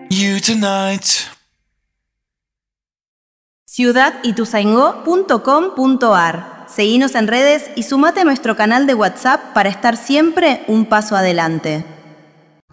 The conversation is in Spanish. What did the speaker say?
you tonight. ciudadituzaingó.com.ar. Seguinos en redes y sumate a nuestro canal de WhatsApp para estar siempre un paso adelante.